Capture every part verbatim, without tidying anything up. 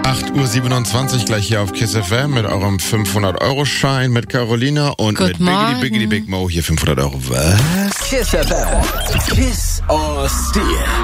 acht Uhr siebenundzwanzig gleich hier auf Kiss F M mit eurem fünfhundert-Euro-Schein mit Carolina und Good mit morning. Biggity Biggity Big Mo hier fünfhundert Euro. Was? Kiss F M. Kiss or Steal.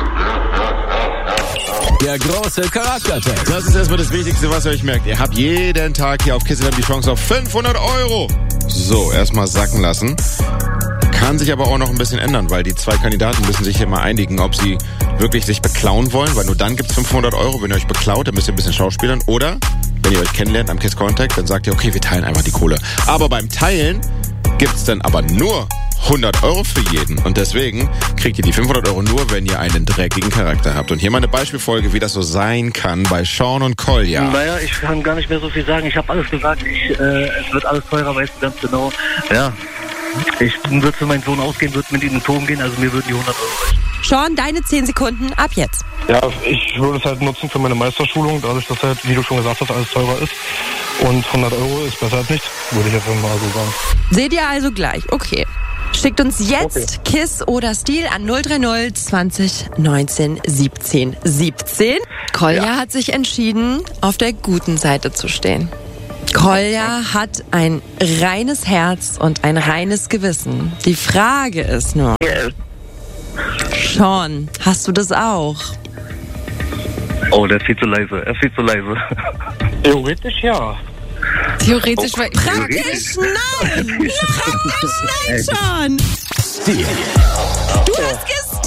Der große Charaktertest. Das ist erstmal das Wichtigste, was ihr euch merkt. Ihr habt jeden Tag hier auf Kiss F M die Chance auf fünfhundert Euro. So, erstmal sacken lassen. Kann sich aber auch noch ein bisschen ändern, weil die zwei Kandidaten müssen sich hier mal einigen, ob sie wirklich sich beklauen wollen, weil nur dann gibt's fünfhundert Euro. Wenn ihr euch beklaut, dann müsst ihr ein bisschen schauspielern. Oder, wenn ihr euch kennenlernt am Kiss Contact, dann sagt ihr, okay, wir teilen einfach die Kohle. Aber beim Teilen gibt's dann aber nur hundert Euro für jeden. Und deswegen kriegt ihr die fünfhundert Euro nur, wenn ihr einen dreckigen Charakter habt. Und hier mal eine Beispielfolge, wie das so sein kann bei Sean und Kolja. Naja, ich kann gar nicht mehr so viel sagen. Ich habe alles gesagt. Ich, äh, es wird alles teurer, weißt du ganz genau. Ja, ich würde für meinen Sohn ausgehen, würde mit ihm in den Turm gehen. Also mir würden die hundert Euro reichen. Sean, deine zehn Sekunden ab jetzt. Ja, ich würde es halt nutzen für meine Meisterschulung, dadurch, dass halt, wie du schon gesagt hast, alles teurer ist. Und hundert Euro ist besser als nichts, würde ich jetzt mal so sagen. Seht ihr also gleich. Okay. Schickt uns jetzt okay. Kiss oder Steal an null drei null zwanzig neunzehn siebzehn siebzehn. Kolja ja. hat sich entschieden, auf der guten Seite zu stehen. Kolja hat ein reines Herz und ein reines Gewissen. Die Frage ist nur, Yeah. Sean, hast du das auch? Oh, der ist viel zu leise. Er ist viel zu leise. Theoretisch ja. Theoretisch, weil... Praktisch nein! Praktisch nein, Sean! Steal. Du hast gesagt!